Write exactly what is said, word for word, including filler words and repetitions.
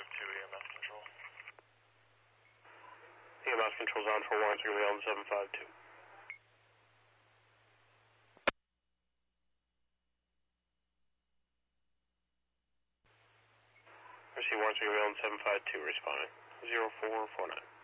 two, E M S control. E M S control's on for warrants, are going to be on seven five two. I see warrants are going to be on seven five two responding. zero four four nine.